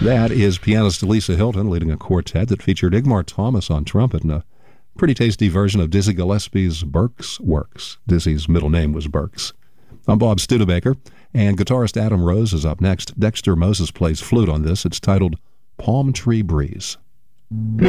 That is pianist Lisa Hilton leading a quartet that featured Igmar Thomas on trumpet and a pretty tasty version of Dizzy Gillespie's Burke's Works. Dizzy's middle name was Burks. I'm Bob Studebaker, and guitarist Adam Rose is up next. Dexter Moses plays flute on this. It's titled Palm Tree Breeze.